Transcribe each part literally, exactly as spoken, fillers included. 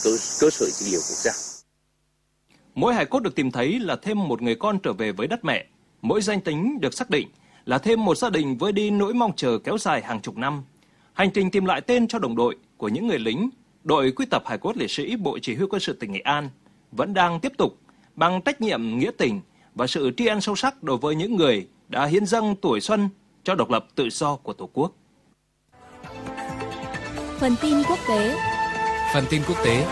cơ, cơ sở dữ liệu quốc gia. Mỗi hài cốt được tìm thấy là thêm một người con trở về với đất mẹ. Mỗi danh tính được xác định là thêm một gia đình vơi đi nỗi mong chờ kéo dài hàng chục năm. Hành trình tìm lại tên cho đồng đội của những người lính, đội quy tập hài cốt liệt sĩ Bộ Chỉ huy Quân sự tỉnh Nghệ An vẫn đang tiếp tục bằng trách nhiệm nghĩa tình và sự tri ân sâu sắc đối với những người đã hiến dâng tuổi xuân cho độc lập tự do của Tổ quốc. Phần tin quốc tế. Phần tin quốc tế.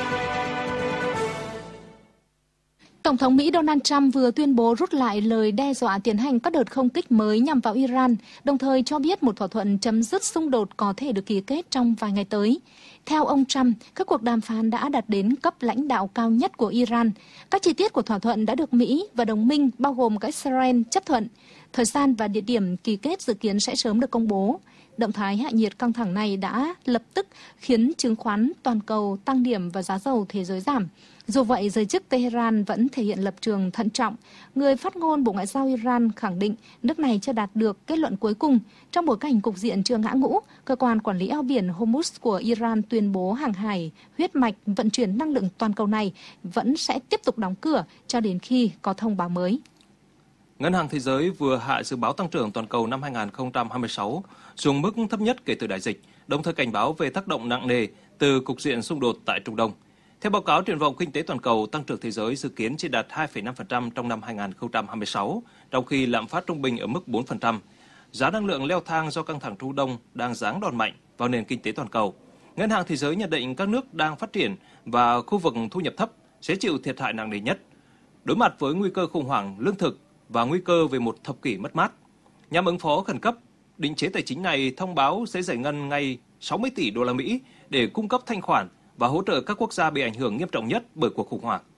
Tổng thống Mỹ Donald Trump vừa tuyên bố rút lại lời đe dọa tiến hành các đợt không kích mới nhằm vào Iran, đồng thời cho biết một thỏa thuận chấm dứt xung đột có thể được ký kết trong vài ngày tới. Theo ông Trump, các cuộc đàm phán đã đạt đến cấp lãnh đạo cao nhất của Iran. Các chi tiết của thỏa thuận đã được Mỹ và đồng minh bao gồm cả Israel chấp thuận. Thời gian và địa điểm ký kết dự kiến sẽ sớm được công bố. Động thái hạ nhiệt căng thẳng này đã lập tức khiến chứng khoán toàn cầu tăng điểm và giá dầu thế giới giảm. Dù vậy, giới chức Tehran vẫn thể hiện lập trường thận trọng. Người phát ngôn Bộ Ngoại giao Iran khẳng định nước này chưa đạt được kết luận cuối cùng. Trong bối cảnh cục diện chưa ngã ngũ, cơ quan quản lý eo biển Hormuz của Iran tuyên bố hàng hải, huyết mạch vận chuyển năng lượng toàn cầu này vẫn sẽ tiếp tục đóng cửa cho đến khi có thông báo mới. Ngân hàng Thế giới vừa hạ dự báo tăng trưởng toàn cầu năm hai nghìn không trăm hai mươi sáu xuống mức thấp nhất kể từ đại dịch, đồng thời cảnh báo về tác động nặng nề từ cục diện xung đột tại Trung Đông. Theo báo cáo triển vọng kinh tế toàn cầu, tăng trưởng thế giới dự kiến chỉ đạt hai phẩy năm phần trăm trong năm hai nghìn không trăm hai mươi sáu, trong khi lạm phát trung bình ở mức bốn phần trăm. Giá năng lượng leo thang do căng thẳng Trung Đông đang giáng đòn mạnh vào nền kinh tế toàn cầu. Ngân hàng Thế giới nhận định các nước đang phát triển và khu vực thu nhập thấp sẽ chịu thiệt hại nặng nề nhất, đối mặt với nguy cơ khủng hoảng lương thực và nguy cơ về một thập kỷ mất mát. Nhằm ứng phó khẩn cấp, định chế tài chính này thông báo sẽ giải ngân ngay sáu mươi tỷ đô la Mỹ để cung cấp thanh khoản và hỗ trợ các quốc gia bị ảnh hưởng nghiêm trọng nhất bởi cuộc khủng hoảng.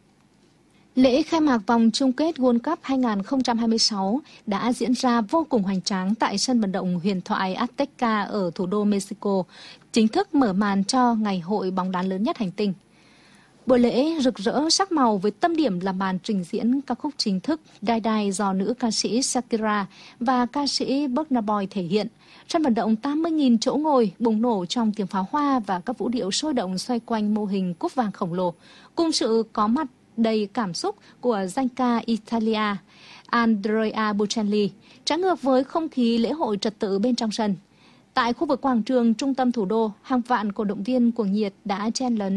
Lễ khai mạc vòng chung kết World Cup hai nghìn không trăm hai mươi sáu đã diễn ra vô cùng hoành tráng tại sân vận động huyền thoại Azteca ở thủ đô Mexico, chính thức mở màn cho ngày hội bóng đá lớn nhất hành tinh. Buổi lễ rực rỡ sắc màu với tâm điểm là màn trình diễn ca khúc chính thức Die Die do nữ ca sĩ Shakira và ca sĩ Burna Boy thể hiện. Sân vận động tám mươi nghìn chỗ ngồi bùng nổ trong tiếng pháo hoa và các vũ điệu sôi động xoay quanh mô hình cúp vàng khổng lồ, cùng sự có mặt đầy cảm xúc của danh ca Italia Andrea Bocelli, trái ngược với không khí lễ hội trật tự bên trong sân. Tại khu vực quảng trường trung tâm thủ đô, hàng vạn cổ động viên cuồng nhiệt đã chen lấn